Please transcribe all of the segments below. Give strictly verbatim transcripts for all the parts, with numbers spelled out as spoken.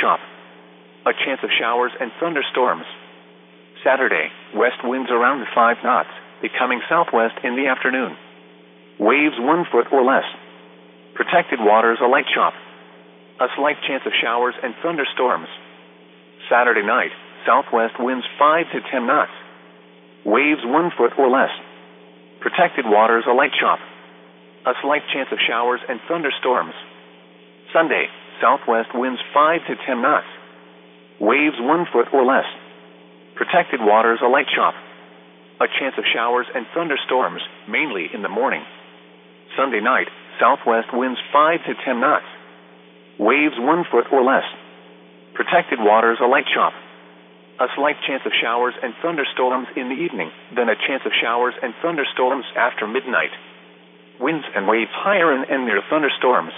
chop. A chance of showers and thunderstorms. Saturday, west winds around five knots, becoming southwest in the afternoon. Waves one foot or less. Protected waters a light chop. A slight chance of showers and thunderstorms. Saturday night, southwest winds five to ten knots. Waves one foot or less. Protected waters a light chop. A slight chance of showers and thunderstorms. Sunday, southwest winds five to ten knots. Waves one foot or less. Protected waters a light chop. A chance of showers and thunderstorms, mainly in the morning. Sunday night, southwest winds five to ten knots. Waves one foot or less. Protected waters a light chop. A slight chance of showers and thunderstorms in the evening, then a chance of showers and thunderstorms after midnight. Winds and waves higher and, and near thunderstorms.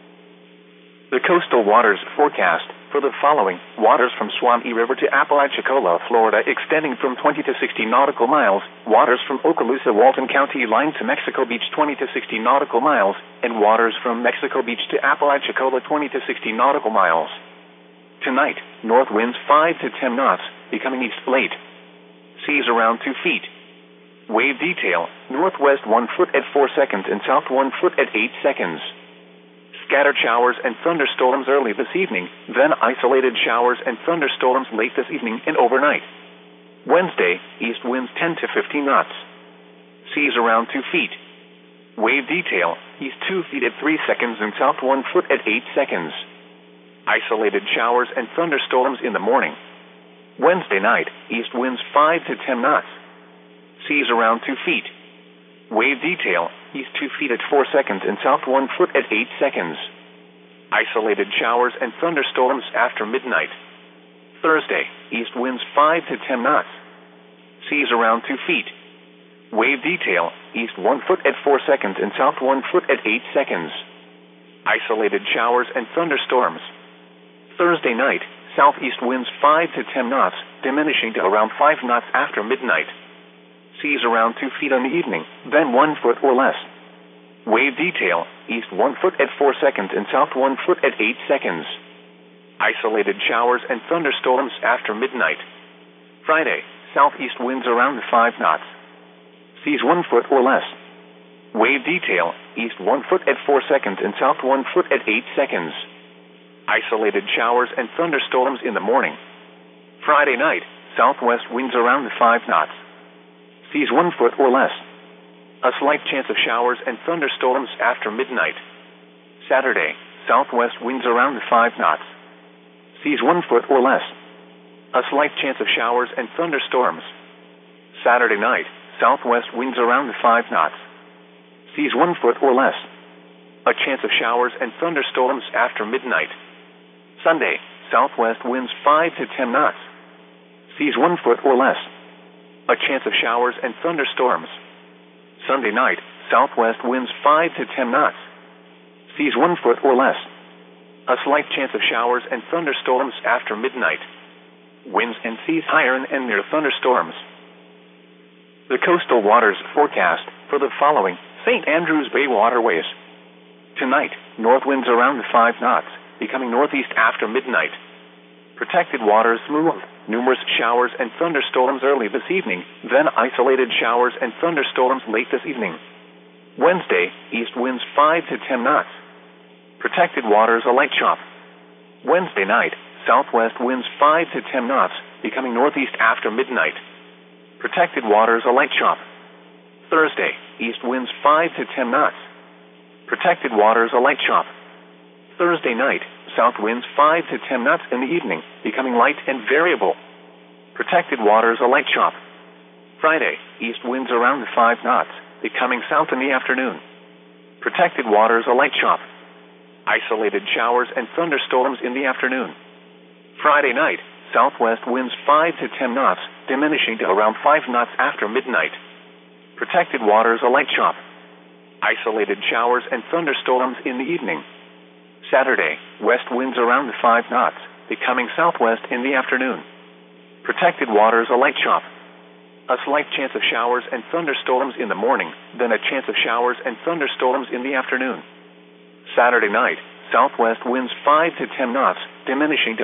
The coastal waters forecast for the following: waters from Suwannee River to Apalachicola, Florida, extending from twenty to sixty nautical miles, waters from Okaloosa, Walton County line to Mexico Beach twenty to sixty nautical miles, and waters from Mexico Beach to Apalachicola twenty to sixty nautical miles. Tonight, north winds five to ten knots, becoming east late. Seas around two feet. Wave detail: northwest one foot at four seconds and south one foot at eight seconds. Scattered showers and thunderstorms early this evening, then isolated showers and thunderstorms late this evening and overnight. Wednesday, east winds ten to fifteen knots. Seas around two feet. Wave detail: east two feet at three seconds and south one foot at eight seconds. Isolated showers and thunderstorms in the morning. Wednesday night, east winds five to ten knots. Seas around two feet. Wave detail: east two feet at four seconds and south one foot at eight seconds. Isolated showers and thunderstorms after midnight. Thursday, east winds five to ten knots. Seas around two feet. Wave detail: east one foot at four seconds and south one foot at eight seconds. Isolated showers and thunderstorms. Thursday night, southeast winds five to ten knots, diminishing to around five knots after midnight. Seas around two feet on the evening, then one foot or less. Wave detail: east one foot at four seconds and south one foot at eight seconds. Isolated showers and thunderstorms after midnight. Friday, southeast winds around five knots. Seas one foot or less. Wave detail: east one foot at four seconds and south one foot at eight seconds. Isolated showers and thunderstorms in the morning. Friday night, southwest winds around five knots. Seas one foot or less. A slight chance of showers and thunderstorms after midnight. Saturday, southwest winds around five knots. Seas one foot or less. A slight chance of showers and thunderstorms. Saturday night, southwest winds around five knots. Seas one foot or less. A chance of showers and thunderstorms after midnight. Sunday, southwest winds five to ten knots. Seas one foot or less. A chance of showers and thunderstorms. Sunday night, southwest winds five to ten knots. Seas one foot or less. A slight chance of showers and thunderstorms after midnight. Winds and seas higher and, and near thunderstorms. The coastal waters forecast for the following: Saint Andrews Bay waterways. Tonight, north winds around five knots, becoming northeast after midnight. Protected waters smooth. Numerous showers and thunderstorms early this evening, then isolated showers and thunderstorms late this evening. Wednesday, east winds five to ten knots. Protected waters a light chop. Wednesday night, southwest winds five to ten knots, becoming northeast after midnight. Protected waters a light chop. Thursday, east winds five to ten knots. Protected waters a light chop. Thursday night, south winds five to ten knots in the evening, becoming light and variable. Protected waters a light chop. Friday, east winds around five knots, becoming south in the afternoon. Protected waters a light chop. Isolated showers and thunderstorms in the afternoon. Friday night, southwest winds five to ten knots, diminishing to around five knots after midnight. Protected waters a light chop. Isolated showers and thunderstorms in the evening. Saturday, west winds around five knots, becoming southwest in the afternoon. Protected waters a light chop. A slight chance of showers and thunderstorms in the morning, then a chance of showers and thunderstorms in the afternoon. Saturday night, southwest winds five to ten knots, diminishing to